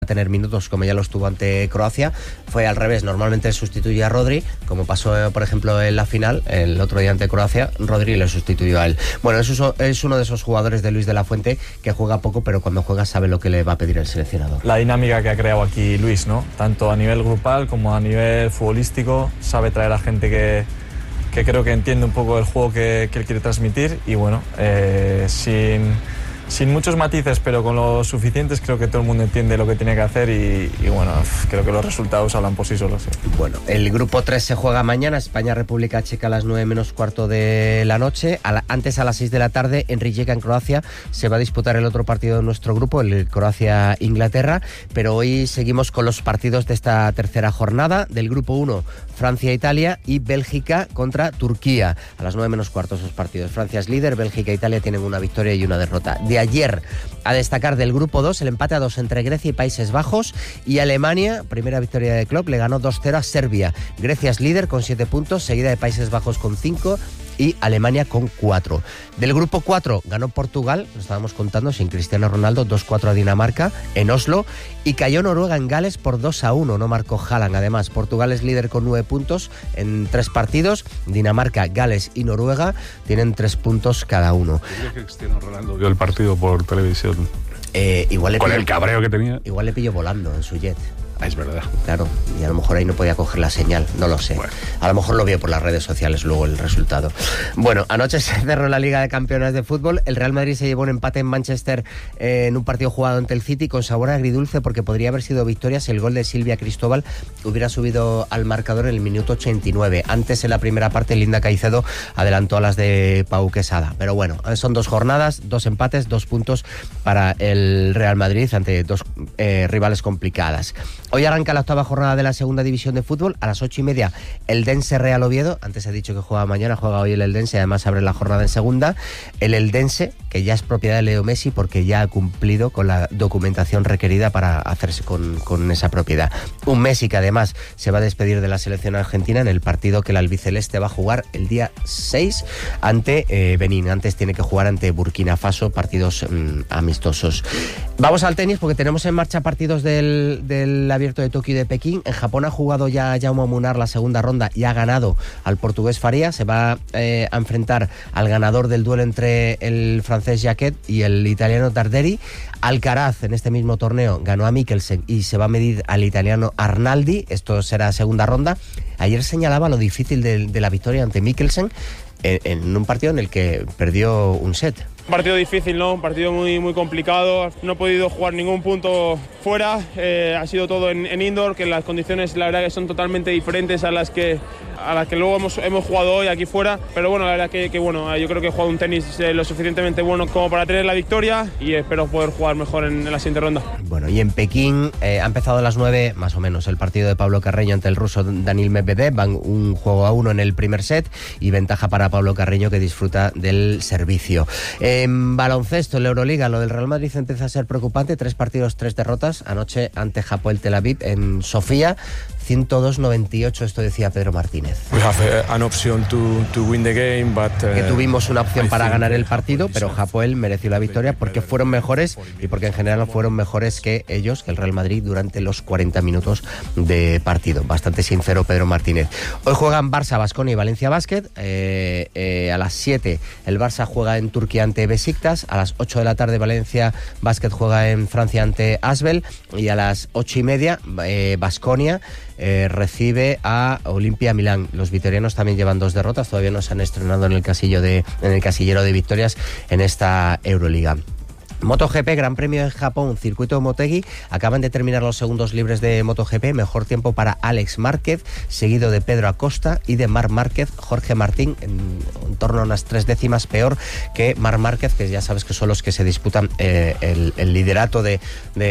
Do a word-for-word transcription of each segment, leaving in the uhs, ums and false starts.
tener minutos como ya los tuvo ante Croacia. Fue al revés, normalmente sustituye a Rodri, como pasó por ejemplo en la final, el otro día ante Croacia, Rodri le sustituyó a él. Bueno, es, es uno de esos jugadores de Luis de la Fuente que juega poco, pero cuando juega sabe lo que le va a pedir el seleccionador. La dinámica que ha creado aquí Luis, ¿no? Tanto a nivel grupal como a nivel futbolístico, sabe traer a gente que, que creo que entiende un poco el juego que, que él quiere transmitir y bueno, eh, sin... sin muchos matices, pero con los suficientes, creo que todo el mundo entiende lo que tiene que hacer y, y bueno, creo que los resultados hablan por sí solos. Sí. Bueno, el grupo tres se juega mañana, España-República Checa a las nueve menos cuarto de la noche. A la, antes a las seis de la tarde, en Rijeka, en Croacia, se va a disputar el otro partido de nuestro grupo, el Croacia-Inglaterra, pero hoy seguimos con los partidos de esta tercera jornada. Del grupo uno, Francia-Italia y Bélgica contra Turquía. A las nueve menos cuarto esos partidos. Francia es líder, Bélgica e Italia tienen una victoria y una derrota. De ayer, a destacar del grupo dos, el empate a dos entre Grecia y Países Bajos, y Alemania, primera victoria de Klopp, le ganó dos cero a Serbia. Grecia es líder con siete puntos, seguida de Países Bajos con cinco y Alemania con cuatro. Del grupo cuatro ganó Portugal, lo estábamos contando, sin Cristiano Ronaldo, dos cuatro a Dinamarca en Oslo, y cayó Noruega en Gales por dos a uno, no marcó Haaland. Además, Portugal es líder con nueve puntos en tres partidos, Dinamarca, Gales y Noruega tienen tres puntos cada uno. ¿Crees que Cristiano Ronaldo vio el partido por televisión? Eh, igual le Con pillo, el cabreo que tenía. Igual le pilló volando en su jet. Ah, es verdad. Claro, y a lo mejor ahí no podía coger la señal, no lo sé. Bueno. A lo mejor lo vio por las redes sociales luego el resultado. Bueno, anoche se cerró la Liga de Campeones de Fútbol. El Real Madrid se llevó un empate en Manchester eh, en un partido jugado ante el City con sabor agridulce, porque podría haber sido victoria si el gol de Silvia Cristóbal hubiera subido al marcador en el minuto ochenta y nueve. Antes, en la primera parte, Linda Caicedo adelantó a las de Pau Quesada. Pero bueno, son dos jornadas, dos empates, dos puntos para el Real Madrid ante dos eh, rivales complicadas. Hoy arranca la octava jornada de la segunda división de fútbol. A las ocho y media, el Eldense Real Oviedo. Antes he dicho que juega mañana, juega hoy el Eldense, además abre la jornada en segunda. El Eldense, que ya es propiedad de Leo Messi porque ya ha cumplido con la documentación requerida para hacerse con, con esa propiedad. Un Messi que además se va a despedir de la selección argentina en el partido que el albiceleste va a jugar el día seis ante eh, Benín. Antes tiene que jugar ante Burkina Faso, partidos mmm, amistosos. Vamos al tenis porque tenemos en marcha partidos del, del Abierto de Tokio y de Pekín. En Japón ha jugado ya Jaume Munar la segunda ronda y ha ganado al portugués Faria. Se va eh, a enfrentar al ganador del duelo entre el francés Jacquet y el italiano Darderi. Alcaraz en este mismo torneo ganó a Mikkelsen y se va a medir al italiano Arnaldi. Esto será segunda ronda. Ayer señalaba lo difícil de, de la victoria ante Mikkelsen en, en un partido en el que perdió un set. Un partido difícil, ¿no? Un partido muy, muy complicado. No he podido jugar ningún punto fuera. Eh, ha sido todo en, en indoor, que las condiciones, la verdad, que son totalmente diferentes a las que, a las que luego hemos, hemos jugado hoy aquí fuera. Pero bueno, la verdad que, que bueno, yo creo que he jugado un tenis eh, lo suficientemente bueno como para tener la victoria y espero poder jugar mejor en, en la siguiente ronda. Bueno, y en Pekín eh, ha empezado a las nueve, más o menos, el partido de Pablo Carreño ante el ruso Daniil Medvedev. Van un juego a uno en el primer set y ventaja para Pablo Carreño, que disfruta del servicio. En baloncesto, en la Euroliga, lo del Real Madrid empieza a ser preocupante. Tres partidos, tres derrotas. Anoche ante Hapoel Tel Aviv en Sofía, ciento dos noventa y ocho, esto decía Pedro Martínez. We have an option to, to win the game, but, uh, que tuvimos una opción para ganar el partido, pero Hapoel mereció la victoria porque fueron mejores y porque en general fueron mejores que ellos, que el Real Madrid, durante los cuarenta minutos de partido. Bastante sincero Pedro Martínez. Hoy juegan Barça, Baskonia y Valencia Basket. Eh, eh, a las siete el Barça juega en Turquía ante Besiktas. A las ocho de la tarde Valencia Basket juega en Francia ante Asbel. Y a las ocho y media Baskonia eh, recibe a Olimpia Milán. Los vitorianos también llevan dos derrotas, todavía no se han estrenado en el casillo de, en el casillero de victorias en esta Euroliga. MotoGP, Gran Premio de Japón, circuito de Motegi. Acaban de terminar los segundos libres de MotoGP. Mejor tiempo para Alex Márquez, seguido de Pedro Acosta y de Marc Márquez. Jorge Martín, en, en torno a unas tres décimas peor que Marc Márquez, que ya sabes que son los que se disputan eh, el, el liderato de,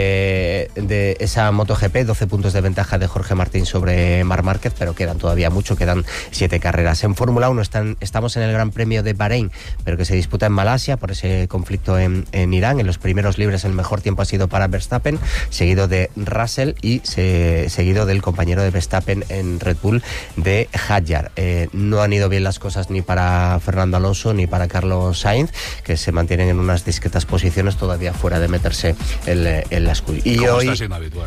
de, de esa MotoGP. doce puntos de ventaja de Jorge Martín sobre Marc Márquez, pero quedan todavía mucho, quedan siete carreras. En Fórmula uno están, estamos en el Gran Premio de Bahrein, pero que se disputa en Malasia por ese conflicto en, en Irán. En los primeros libres el mejor tiempo ha sido para Verstappen, seguido de Russell y se, seguido del compañero de Verstappen en Red Bull, de Hadjar. Eh, no han ido bien las cosas ni para Fernando Alonso ni para Carlos Sainz, que se mantienen en unas discretas posiciones, todavía fuera de meterse en, en la escudería. Y hoy está siendo habitual.